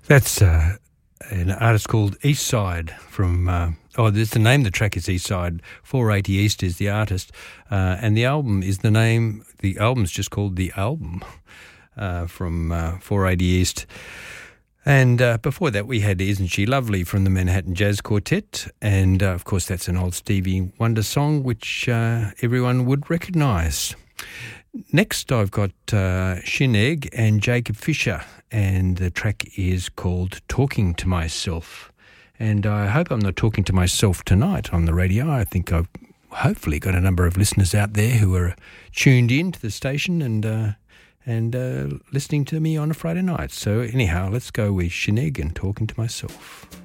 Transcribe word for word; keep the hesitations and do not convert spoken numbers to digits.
That's uh, an artist called Eastside from, uh, oh, there's the name of the track is Eastside. four eighty East is the artist. Uh, and the album is the name, the album's just called The Album uh, from uh, four eighty East. And uh, before that, we had Isn't She Lovely from the Manhattan Jazz Quartet. And, uh, of course, that's an old Stevie Wonder song, which uh, everyone would recognise. Next, I've got uh, Shineg and Jacob Fisher, and the track is called Talking to Myself. And I hope I'm not talking to myself tonight on the radio. I think I've hopefully got a number of listeners out there who are tuned in to the station and... Uh, and uh, listening to me on a Friday night. So anyhow, let's go with Shineg and Talking to Myself.